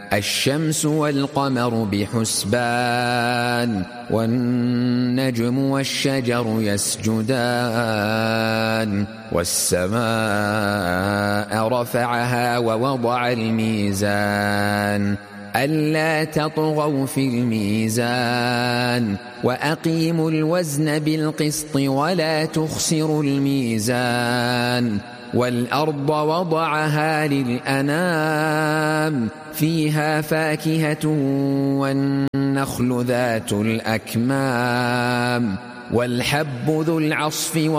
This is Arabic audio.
الشمس والقمر بحسبان والنجم والشجر يسجدان والسماء رفعها ووضع الميزان ألا تطغوا في الميزان وأقيموا الوزن بالقسط ولا تخسروا الميزان والأرض وضعها للأنام فيها فاكهة والنخل ذات الأكمام والحب ذو العصف